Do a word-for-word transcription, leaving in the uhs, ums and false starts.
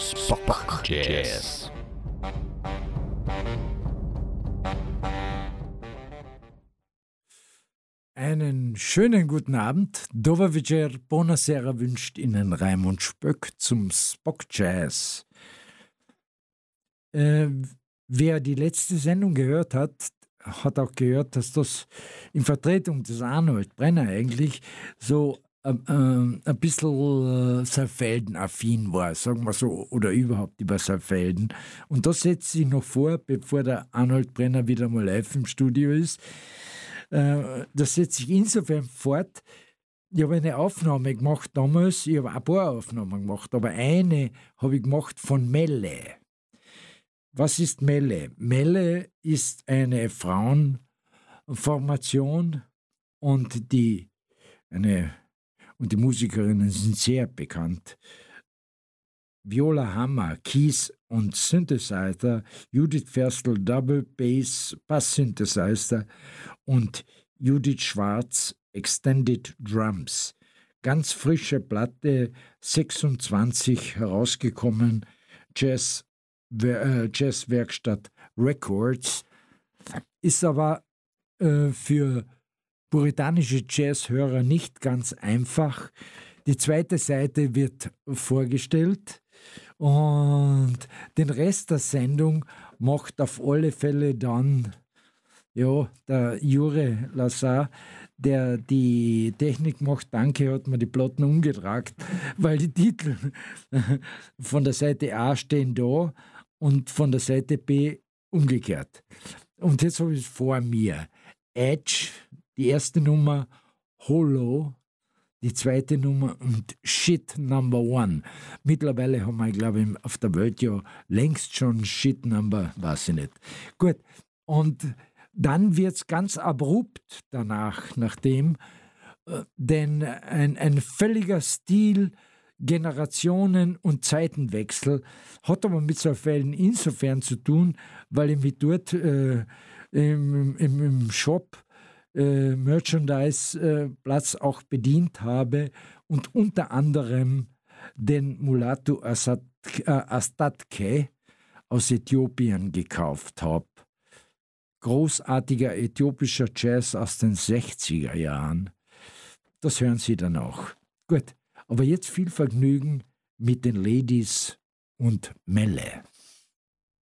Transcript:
Spock Jazz. Einen schönen guten Abend. Dober večer, buonasera wünscht Ihnen Raimund Spöck zum Spock Jazz. Äh, wer die letzte Sendung gehört hat, hat auch gehört, dass das in Vertretung des Arnold Brenner eigentlich so äh, äh, ein bisschen äh, Saalfelden-affin war, sagen wir so, oder überhaupt über Saalfelden. Und das setzt sich noch vor, bevor der Arnold Brenner wieder mal live im Studio ist. Äh, das setzt sich insofern fort. Ich habe eine Aufnahme gemacht damals, ich habe ein paar Aufnahmen gemacht, aber eine habe ich gemacht von Melle. Was ist Melle? Melle ist eine Frauenformation und die, eine, und die Musikerinnen sind sehr bekannt. Viola Hammer, Keys und Synthesizer, Judith Ferstl, Double Bass, Bass-Synthesizer und Judith Schwarz, Extended Drums. Ganz frische Platte, sechsundzwanzig herausgekommen, Jazz Jazzwerkstatt Records, ist aber äh, für puritanische Jazzhörer nicht ganz einfach. Die zweite Seite wird vorgestellt und den Rest der Sendung macht auf alle Fälle dann ja, der Jure Lassar, der die Technik macht. Danke, hat mir die Platten umgetragen, weil die Titel von der Seite A stehen da und von der Seite B umgekehrt. Und jetzt habe ich es vor mir. Edge, die erste Nummer, Hollow, die zweite Nummer und Shit Number One. Mittlerweile haben wir, glaube ich, auf der Welt ja längst schon Shit Number, weiß ich nicht. Gut, und dann wird es ganz abrupt danach, nachdem, äh, denn ein, ein völliger Stil, Generationen- und Zeitenwechsel hat aber mit Saalfelden insofern zu tun, weil ich mich dort äh, im, im, im Shop äh, Merchandise-Platz äh, auch bedient habe und unter anderem den Mulatu Asat, äh, Astatke aus Äthiopien gekauft habe. Großartiger äthiopischer Jazz aus den sechziger Jahren. Das hören Sie dann auch. Gut. Aber jetzt viel Vergnügen mit den Ladies und Melle.